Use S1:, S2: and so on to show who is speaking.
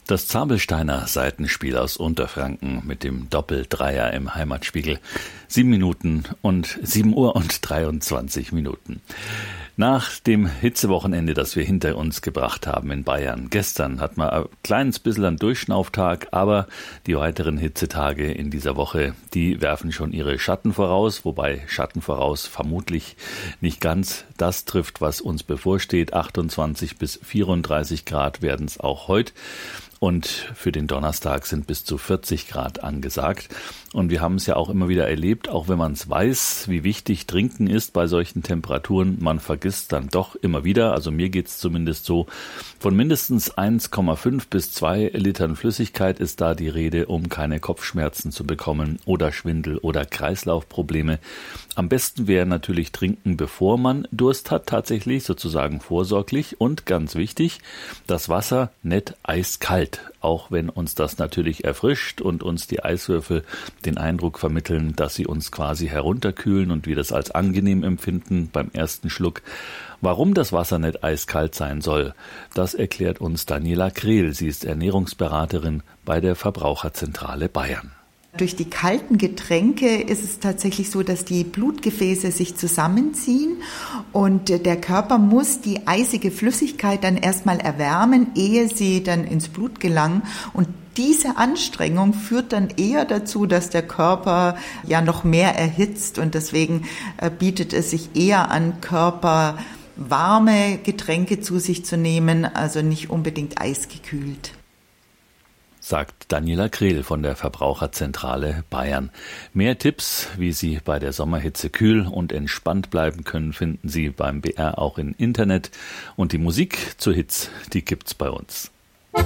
S1: Das Zabelsteiner Saitenspiel aus Unterfranken mit dem Doppeldreier im Heimatspiegel. 7 Uhr und 23 Minuten. Nach dem Hitzewochenende, das wir hinter uns gebracht haben in Bayern. Gestern hat man ein kleines bisschen einen Durchschnauftag, aber die weiteren Hitzetage in dieser Woche, die werfen schon ihre Schatten voraus, wobei Schatten voraus vermutlich nicht ganz das trifft, was uns bevorsteht. 28 bis 34 Grad werden es auch heute. Und für den Donnerstag sind bis zu 40 Grad angesagt. Und wir haben es ja auch immer wieder erlebt, auch wenn man es weiß, wie wichtig Trinken ist bei solchen Temperaturen, man vergisst dann doch immer wieder, also mir geht's zumindest so, von mindestens 1,5 bis 2 Litern Flüssigkeit ist da die Rede, um keine Kopfschmerzen zu bekommen oder Schwindel oder Kreislaufprobleme. Am besten wäre natürlich trinken, bevor man Durst hat, tatsächlich sozusagen vorsorglich. Und ganz wichtig, das Wasser nicht eiskalt, auch wenn uns das natürlich erfrischt und uns die Eiswürfel den Eindruck vermitteln, dass sie uns quasi herunterkühlen und wir das als angenehm empfinden beim ersten Schluck. Warum das Wasser nicht eiskalt sein soll, das erklärt uns Daniela Krehl. Sie ist Ernährungsberaterin bei der Verbraucherzentrale Bayern.
S2: Durch die kalten Getränke ist es tatsächlich so, dass die Blutgefäße sich zusammenziehen und der Körper muss die eisige Flüssigkeit dann erstmal erwärmen, ehe sie dann ins Blut gelangen. Und diese Anstrengung führt dann eher dazu, dass der Körper ja noch mehr erhitzt und deswegen bietet es sich eher an, körperwarme Getränke zu sich zu nehmen, also nicht unbedingt eisgekühlt.
S1: Sagt Daniela Krehl von der Verbraucherzentrale Bayern. Mehr Tipps, wie Sie bei der Sommerhitze kühl und entspannt bleiben können, finden Sie beim BR auch im Internet. Und die Musik zur Hitze, die gibt's bei uns.